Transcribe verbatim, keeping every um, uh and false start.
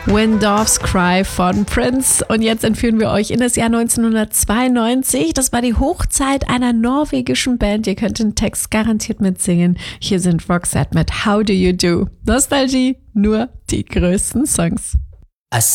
When Doves Cry von Prince. Und jetzt entführen wir euch in das Jahr neunzehnhundertzweiundneunzig. Das war die Hochzeit einer norwegischen Band. Ihr könnt den Text garantiert mitsingen. Hier sind Roxette mit How Do You Do. Nostalgie, nur die größten Songs.